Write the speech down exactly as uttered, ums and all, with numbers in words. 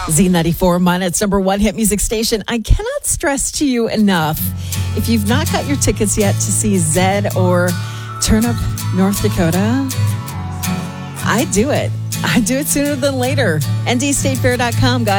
Z ninety-four, Monet's number one hit music station. I cannot stress to you enough, if you've not got your tickets yet to see Zed or Turn Up North Dakota, I do it. I do it sooner than later. N D state fair dot com, guys.